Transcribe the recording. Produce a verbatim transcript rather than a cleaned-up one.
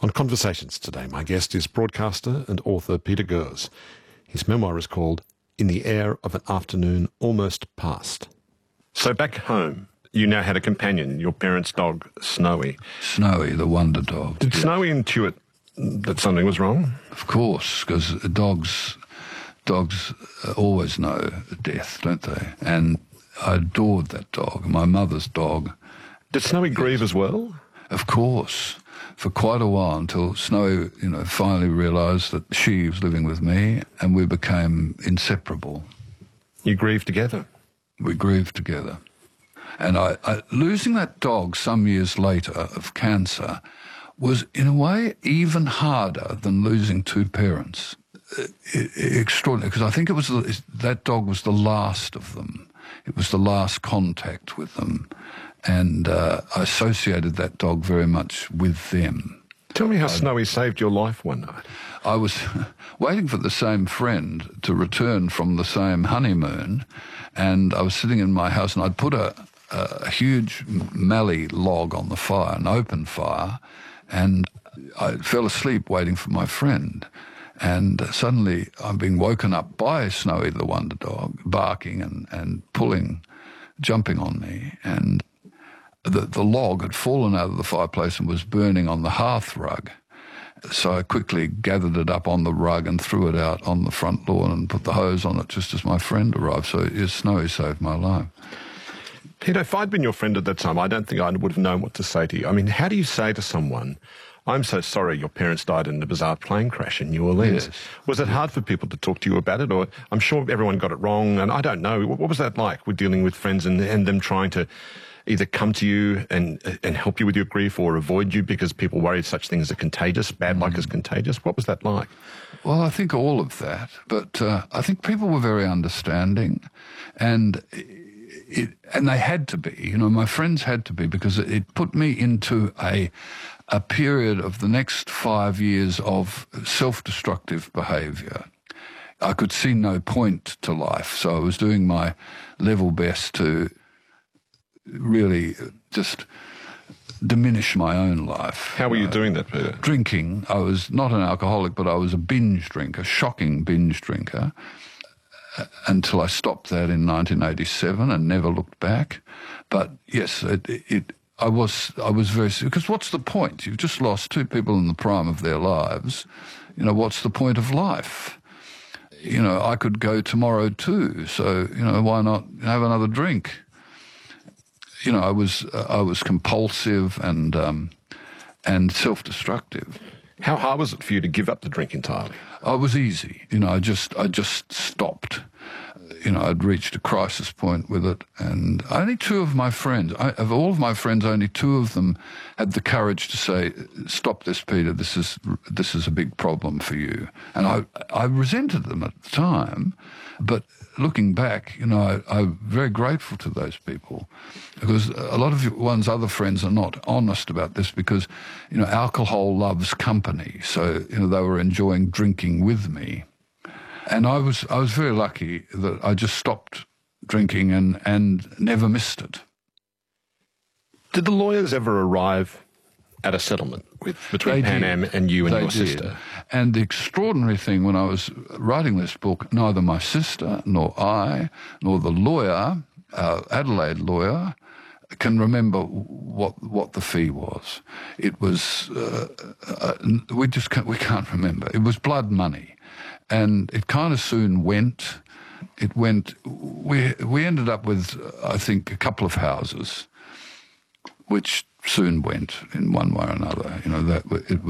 On Conversations today, my guest is broadcaster and author Peter Gers. His memoir is called In the Air of an Afternoon Almost Past. So back home, you now had a companion, your parents' dog, Snowy. Snowy, the wonder dog. Did Snowy intuit that something was wrong? Of course, because dogs, dogs always know death, don't they? And I adored that dog, my mother's dog. Did Snowy grieve as well? Of course. For quite a while, until Snowy, you know, finally realised that she was living with me, and we became inseparable. You grieved together? We grieved together. And I, I, losing that dog some years later of cancer was, in a way, even harder than losing two parents. It, it, extraordinary, because I think it was the, that dog was the last of them. It was the last contact with them. And uh, I associated that dog very much with them. Tell me how I, Snowy saved your life one night. I was waiting for the same friend to return from the same honeymoon, and I was sitting in my house, and I'd put a, a huge mallee log on the fire, an open fire, and I fell asleep waiting for my friend. And suddenly I'm being woken up by Snowy the wonder dog, barking and, and pulling, jumping on me, and The, the log had fallen out of the fireplace and was burning on the hearth rug. So I quickly gathered it up on the rug and threw it out on the front lawn and put the hose on it just as my friend arrived. So yes, Snowy saved my life. Peter, if I'd been your friend at that time, I don't think I would have known what to say to you. I mean, how do you say to someone, I'm so sorry your parents died in a bizarre plane crash in New Orleans? Yes. Was it hard for people to talk to you about it? Or I'm sure everyone got it wrong, and I don't know. What, what was that like with dealing with friends and, and them trying to either come to you and and help you with your grief or avoid you because people worried such things are contagious, bad luck mm. is contagious? What was that like? Well, I think all of that, but uh, I think people were very understanding, and it, and they had to be. You know, my friends had to be, because it, it put me into a a period of the next five years of self-destructive behaviour. I could see no point to life, so I was doing my level best to really just diminish my own life. How were you uh, doing that, Peter? Drinking. I was not an alcoholic, but I was a binge drinker, shocking binge drinker, uh, until I stopped that in nineteen eighty-seven and never looked back. But yes, it, it, I was I was very... Because what's the point? You've just lost two people in the prime of their lives. You know, what's the point of life? You know, I could go tomorrow too, so, you know, why not have another drink? You know, I was uh, I was compulsive and um, and self-destructive. How hard was it for you to give up the drink entirely? I was easy. You know, I just I just stopped. You know, I'd reached a crisis point with it, and only two of my friends, I, of all of my friends, only two of them had the courage to say, "Stop this, Peter. This is this is a big problem for you." And I I resented them at the time, but looking back, you know, I, I'm very grateful to those people, because a lot of one's other friends are not honest about this, because, you know, alcohol loves company. So, you know, they were enjoying drinking with me. And I was I was very lucky that I just stopped drinking and, and never missed it. Did the lawyers ever arrive at a settlement with between Pan Am and you and they your did. sister? And the extraordinary thing, when I was writing this book, neither my sister nor I nor the lawyer, uh, Adelaide lawyer, can remember what what the fee was. It was uh, uh, we just can't, we can't remember. It was blood money, and it kind of soon went. It went. We we ended up with, I think, a couple of houses, which soon went in one way or another. You know, that it was.